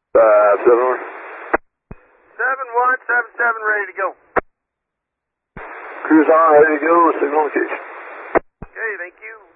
7-1. 7177, ready to go. Cruise on, ready to go, signal location. Okay, thank you.